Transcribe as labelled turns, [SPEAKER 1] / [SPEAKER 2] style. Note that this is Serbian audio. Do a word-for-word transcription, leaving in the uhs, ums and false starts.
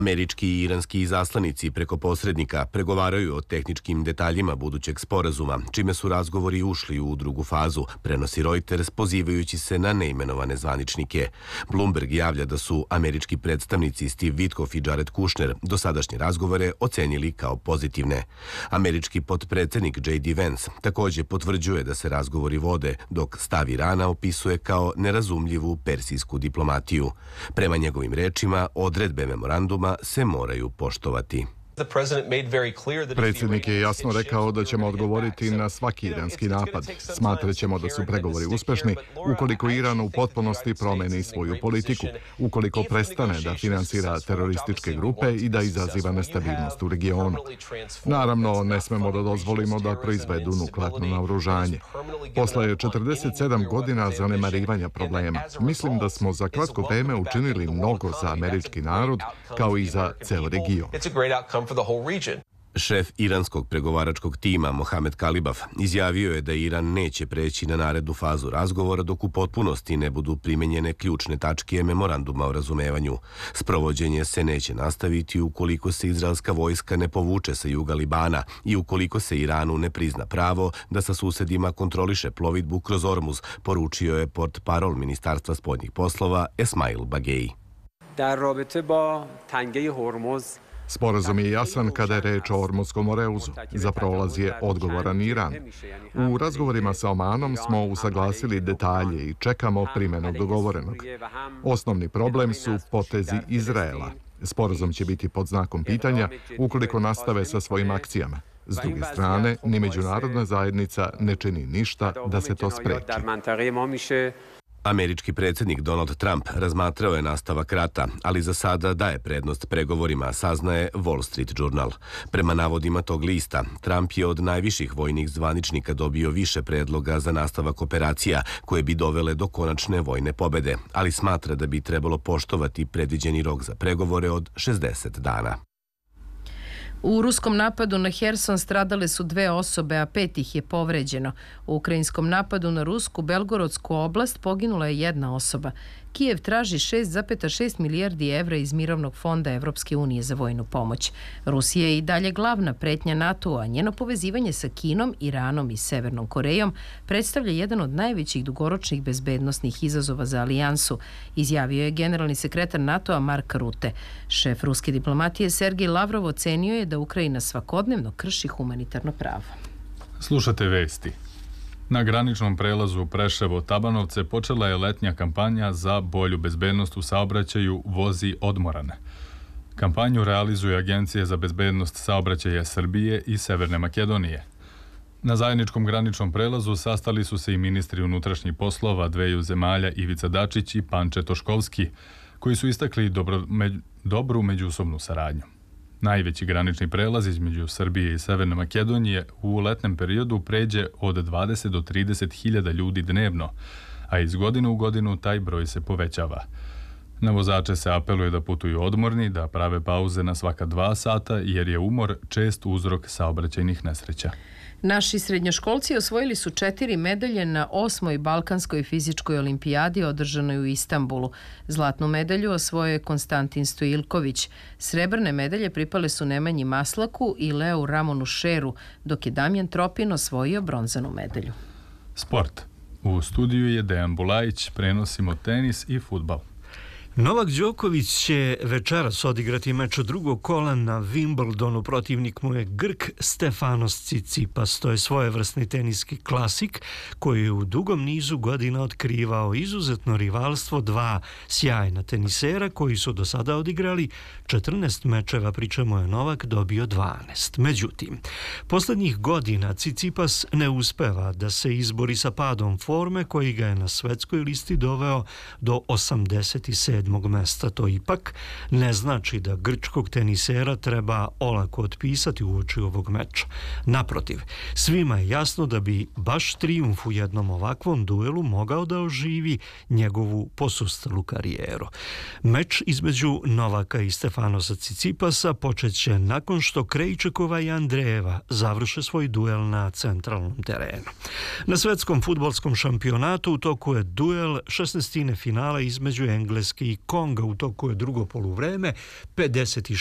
[SPEAKER 1] Američki i iranski izaslanici preko posrednika pregovaraju o tehničkim detaljima budućeg sporazuma, čime su razgovori ušli u drugu fazu, prenosi Reuters pozivajući se na neimenovane zvaničnike. Bloomberg javlja da su američki predstavnici Steve Witkoff i Jared Kushner dosadašnje razgovore ocenili kao pozitivne. Američki potpredsednik J D Vance također potvrđuje da se razgovori vode, dok stav Irana opisuje kao nerazumljivu persijsku diplomatiju. Prema njegovim rečima, odredbe memoranduma se moraju poštovati.
[SPEAKER 2] Predsjednik je jasno rekao da ćemo odgovoriti na svaki iranski napad. Smatraćemo da su pregovori uspešni ukoliko Iran u potpunosti promeni svoju politiku, ukoliko prestane da finansira terorističke grupe i da izaziva nestabilnost u regionu. Naravno, ne smemo da dozvolimo da proizvedu nuklearno naoružanje. Posle četrdeset sedam godina zanemarivanja problema, mislim da smo za kratko vreme učinili mnogo za američki narod, kao i za ceo region.
[SPEAKER 1] Šef iranskog pregovaračkog tima Mohamed Kalibaf izjavio je da Iran neće preći na narednu fazu razgovora dok u potpunosti ne budu primenjene ključne tačke memoranduma o razumevanju. Sprovođenje se neće nastaviti ukoliko se izraelska vojska ne povuče sa juga Libana i ukoliko se Iranu ne prizna pravo da sa susedima kontroliše plovidbu kroz Ormuz, poručio je portparol Ministarstva spoljnih poslova Esmail Bagei.
[SPEAKER 2] Sporazum je jasan kada je reč o Ormutskom oreuzu. Za prolaz je odgovoran Iran. U razgovorima sa Omanom smo usaglasili detalje i čekamo primjenu dogovorenog. Osnovni problem su potezi Izraela. Sporazum će biti pod znakom pitanja ukoliko nastave sa svojim akcijama. S druge strane, ni međunarodna zajednica ne čini ništa da se to spreči.
[SPEAKER 1] Američki predsjednik Donald Trump razmatrao je nastavak rata, ali za sada daje prednost pregovorima, saznaje Wall Street Journal. Prema navodima tog lista, Trump je od najviših vojnih zvaničnika dobio više predloga za nastavak operacija koje bi dovele do konačne vojne pobede, ali smatra da bi trebalo poštovati predviđeni rok za pregovore od šezdeset dana.
[SPEAKER 3] U ruskom napadu na Herson stradale su dve osobe, a pet ih je povređeno. U ukrajinskom napadu na rusku Belgorodsku oblast poginula je jedna osoba. Kijev traži šest zarez šest milijardi evra iz Mirovnog fonda Evropske unije za vojnu pomoć. Rusija je i dalje glavna pretnja NATO, a njeno povezivanje sa Kinom, Iranom i Severnom Korejom predstavlja jedan od najvećih dugoročnih bezbednosnih izazova za alijansu, izjavio je generalni sekretar NATO-a Mark Rutte. Šef ruske diplomatije Sergej Lavrov ocenio je da Ukrajina svakodnevno krši humanitarno pravo.
[SPEAKER 4] Slušate vesti. Na graničnom prelazu Preševo-Tabanovce počela je letnja kampanja za bolju bezbednost u saobraćaju Vozi odmorane. Kampanju realizuje Agencija za bezbednost saobraćaja Srbije i Severne Makedonije. Na zajedničkom graničnom prelazu sastali su se i ministri unutrašnjih poslova dveju zemalja Ivica Dačić i Panče Toškovski, koji su istakli dobro, među, dobru međusobnu saradnju. Najveći granični prelaz između Srbije i Severne Makedonije u letnjem periodu pređe od dvadeset do trideset hiljada ljudi dnevno, a iz godine u godinu taj broj se povećava. Na vozače se apeluje da putuju odmorni, da prave pauze na svaka dva sata, jer je umor čest uzrok saobraćajnih nesreća.
[SPEAKER 3] Naši srednjoškolci osvojili su četiri medalje na osmoj Balkanskoj fizičkoj olimpijadi održanoj u Istanbulu. Zlatnu medalju osvojio je Konstantin Stojilković. Srebrne medalje pripale su Nemanji Maslaku i Leu Ramonu Šeru, dok je Damjan Tropin osvojio bronzanu medalju.
[SPEAKER 4] Sport. U studiju je Dejan Bulajić, prenosimo tenis i fudbal.
[SPEAKER 5] Novak Đoković će večeras odigrati meč drugog kola na Wimbledonu. Protivnik mu je Grk Stefanos Tsitsipas. To je svojevrsni teniski klasik koji je u dugom nizu godina otkrivao izuzetno rivalstvo dva sjajna tenisera koji su do sada odigrali četrnaest mečeva, pri čemu je Novak dobio dvanaest. Međutim, posljednjih godina Tsitsipas ne uspeva da se izbori sa padom forme koji ga je na svetskoj listi doveo do osamdeset sedmog mesta. To ipak ne znači da grčkog tenisera treba olako otpisati uoči ovog meča. Naprotiv, svima je jasno da bi baš trijumf u jednom ovakvom duelu mogao da oživi njegovu posustalu karijeru. Meč između Novaka i Stefanosa Tsitsipasa počeće nakon što Krejčekova i Andrejeva završe svoj duel na centralnom terenu. Na svetskom fudbalskom šampionatu u toku je duel šesnaestine finala između Engleske i i Konga u toku je drugo poluvreme, pedeset